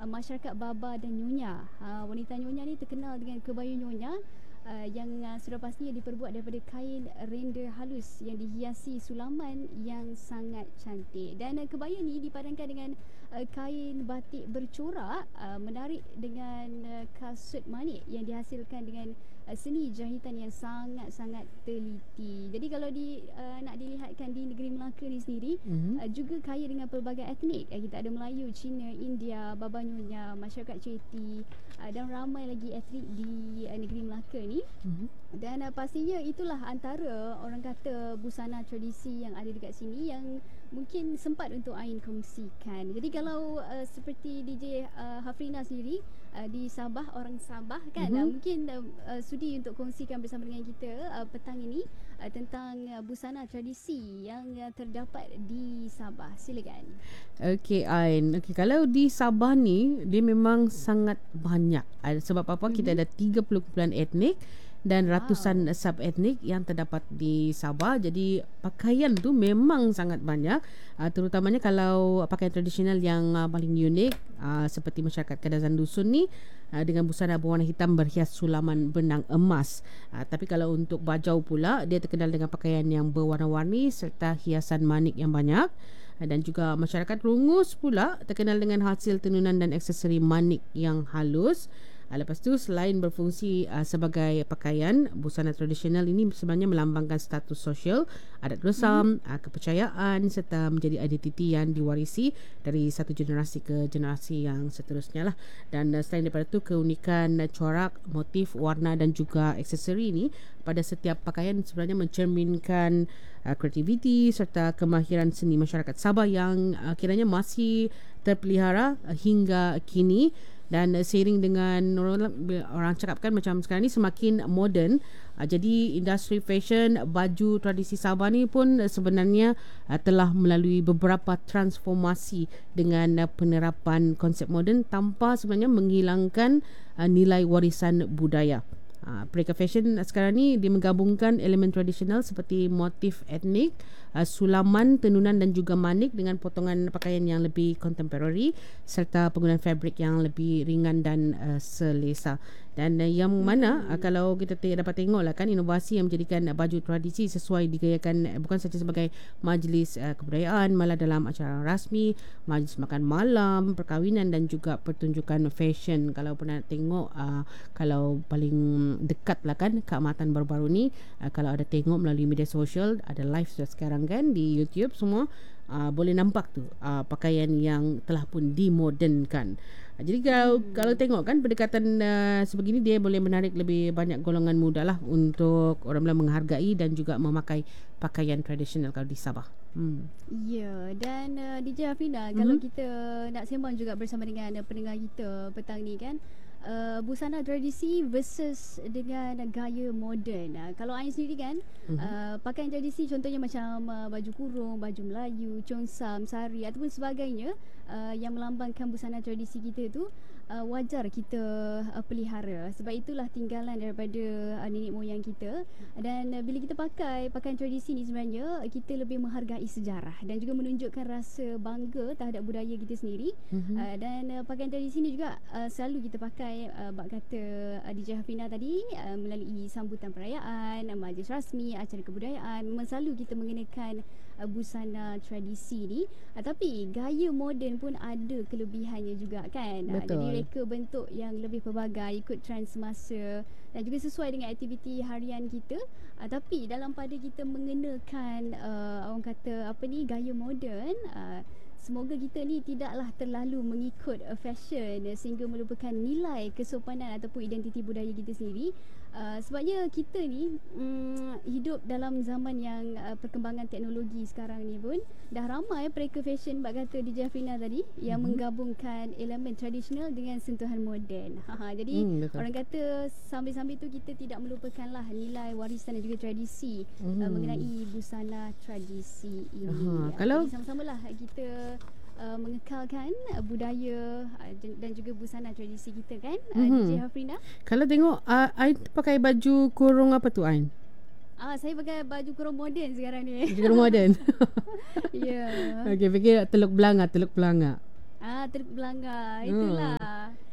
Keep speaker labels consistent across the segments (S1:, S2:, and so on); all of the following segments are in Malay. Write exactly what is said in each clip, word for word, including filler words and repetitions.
S1: masyarakat Baba dan Nyonya. Uh, wanita Nyonya ni terkenal dengan kebaya Nyonya. Uh, yang uh, sudah pastinya diperbuat daripada kain render halus yang dihiasi sulaman yang sangat cantik. Dan uh, kebaya ni dipadankan dengan uh, kain batik bercorak uh, menarik dengan uh, kasut manik yang dihasilkan dengan uh, seni jahitan yang sangat-sangat teliti. Jadi kalau di uh, nak dilihatkan di negeri Melaka ni sendiri, mm-hmm. uh, juga kaya dengan pelbagai etnik. Uh, kita ada Melayu, Cina, India, Baba Nyonya, masyarakat Ceti uh, dan ramai lagi etnik di uh, negeri Melaka ni. Mm-hmm. Dan uh, pastinya itulah antara orang kata busana tradisi yang ada dekat sini yang mungkin sempat untuk Ain kongsikan. Jadi kalau uh, seperti D J uh, Hafrina sendiri uh, di Sabah, orang Sabah kan, mm-hmm. uh, mungkin uh, sudi untuk kongsikan bersama dengan kita uh, petang ini uh, tentang uh, busana tradisi yang uh, terdapat di Sabah. Silakan.
S2: Okey Ain, okay, kalau di Sabah ni dia memang sangat banyak. Sebab apa? Mm-hmm. Kita ada tiga puluh kumpulan etnik dan ratusan wow. sub-etnik yang terdapat di Sabah. Jadi pakaian tu memang sangat banyak, uh, terutamanya kalau pakaian tradisional yang uh, paling unik, uh, seperti masyarakat Kadazan Dusun ni uh, dengan busana berwarna hitam berhias sulaman benang emas. Uh, tapi kalau untuk bajau pula, dia terkenal dengan pakaian yang berwarna-warni serta hiasan manik yang banyak. Uh, dan juga masyarakat Rungus pula terkenal dengan hasil tenunan dan aksesori manik yang halus. Lepas tu selain berfungsi uh, sebagai pakaian, busana tradisional ini sebenarnya melambangkan status sosial, adat resam, mm-hmm. uh, kepercayaan serta menjadi identiti yang diwarisi dari satu generasi ke generasi yang seterusnya lah. Dan uh, selain daripada itu, keunikan uh, corak, motif, warna dan juga aksesori ini pada setiap pakaian sebenarnya mencerminkan uh, kreativiti serta kemahiran seni masyarakat Sabah yang uh, kiranya masih terpelihara uh, hingga kini. Dan uh, seiring dengan orang, orang cakapkan macam sekarang ni semakin moden, uh, jadi industri fashion baju tradisi Sabah ni pun uh, sebenarnya uh, telah melalui beberapa transformasi dengan uh, penerapan konsep moden tanpa sebenarnya menghilangkan uh, nilai warisan budaya. Uh, Pereka fashion sekarang ni dia menggabungkan elemen tradisional seperti motif etnik, uh, sulaman, tenunan dan juga manik dengan potongan pakaian yang lebih contemporary serta penggunaan fabrik yang lebih ringan dan uh, selesa. Dan uh, yang mana uh, kalau kita t- dapat tengok lah kan, inovasi yang menjadikan uh, baju tradisi sesuai digayakan uh, bukan saja sebagai majlis uh, kebudayaan, malah dalam acara rasmi, majlis makan malam, perkahwinan dan juga pertunjukan fashion. Kalau pernah tengok, uh, kalau paling dekat lah kan keamatan baru-baru ni, uh, kalau ada tengok melalui media sosial, ada live sekarang kan di YouTube semua, uh, boleh nampak tu uh, pakaian yang telah pun dimodernkan. uh, Jadi kalau, hmm. kalau tengok kan pendekatan uh, sebegini, dia boleh menarik lebih banyak golongan muda lah untuk orang Melayu menghargai dan juga memakai pakaian tradisional kalau di Sabah. Hmm.
S1: Ya, dan uh, D J Hafrina, hmm. kalau kita nak sembang juga bersama dengan uh, pendengar kita petang ni kan, Uh, busana tradisi versus dengan gaya moden. Uh, kalau Ain sendiri kan, uh-huh. uh, pakaian tradisi contohnya macam uh, baju kurung, baju Melayu, congsam, sari ataupun sebagainya uh, yang melambangkan busana tradisi kita tu, uh, wajar kita uh, pelihara. Sebab itulah tinggalan daripada uh, nenek moyang kita. Dan uh, bila kita pakai pakaian tradisi ni, sebenarnya kita lebih menghargai sejarah dan juga menunjukkan rasa bangga terhadap budaya kita sendiri. Uh-huh. Uh, dan uh, pakaian tradisi ni juga uh, selalu kita pakai Uh, bak kata uh, D J Hafrina tadi, uh, melalui sambutan perayaan, uh, majlis rasmi, acara kebudayaan, memang selalu kita mengenakan uh, busana tradisi ni. Uh, tapi gaya moden pun ada kelebihannya juga kan. Uh, jadi reka bentuk yang lebih pelbagai, ikut trend semasa dan juga sesuai dengan aktiviti harian kita. Uh, tapi dalam pada kita mengenakan uh, orang kata apa ni, gaya moden, uh, semoga kita ni tidaklah terlalu mengikut uh, fashion uh, sehingga melupakan nilai kesopanan ataupun identiti budaya kita sendiri. Uh, sebabnya kita ni um, hidup dalam zaman yang uh, perkembangan teknologi sekarang ni pun dah ramai pereka fashion bak kata D J Hafrina tadi yang mm-hmm. menggabungkan elemen tradisional dengan sentuhan moden. Ha, jadi mm, orang kata sambil-sambil tu kita tidak melupakanlah nilai warisan dan juga tradisi mm. uh, mengenai busana tradisi ini. Uh,
S2: kalau
S1: jadi sama-samalah kita Uh, mengekalkan uh, budaya uh, dan juga busana tradisi kita kan, uh, mm-hmm. D J Hafrina.
S2: Kalau tengok uh, Ain pakai baju kurung apa tu Ain?
S1: Ah, saya pakai baju kurung moden sekarang ni.
S2: Baju kurung moden.
S1: Ya. Yeah.
S2: Okey, fikir teluk belanga, teluk belanga.
S1: Ah, teluk belanga. Itulah. Hmm.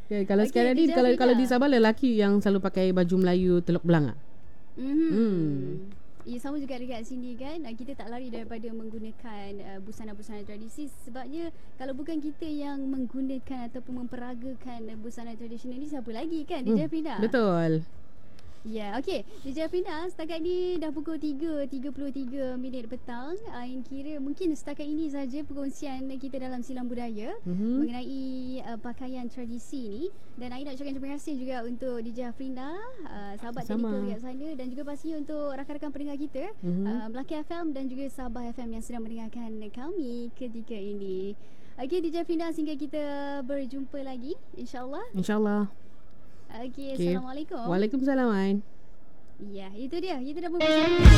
S2: Okay, kalau
S1: Okey,
S2: sekarang ni
S1: D J
S2: kalau
S1: Hafida.
S2: kalau di Sabah lelaki yang selalu pakai baju Melayu Teluk Belanga.
S1: Mhm.
S2: Hmm.
S1: Ya, sama juga dekat sini kan. Uh, Kita tak lari daripada menggunakan uh, busana-busana tradisi, sebabnya kalau bukan kita yang menggunakan ataupun memperagakan uh, busana tradisional ni, siapa lagi kan? D J
S2: Hmm,
S1: Hafida.
S2: betul.
S1: Ya, okey. D J Hafida, setakat ni dah pukul tiga tiga puluh tiga minit petang. Uh, yang kira mungkin setakat ini saja perkongsian kita dalam Silang Budaya
S2: Mhm.
S1: mengenai uh, pakaian tradisi ni. Dan Ain nak ucapkan terima kasih juga untuk D J Hafida, uh, sahabat
S2: Sama.
S1: teknikal dekat sana, dan juga pasti untuk rakan-rakan pendengar kita,
S2: Mhm.
S1: uh, Melaka F M dan juga Sabah F M yang sedang mendengarkan kami ketika ini. Okey, D J Hafida, sehingga kita berjumpa lagi, insyaAllah.
S2: InsyaAllah.
S1: Okey,
S2: Okay.
S1: Assalamualaikum.
S2: Waalaikumsalam Ain.
S1: Ya, itu dia. Kita dah berbersama.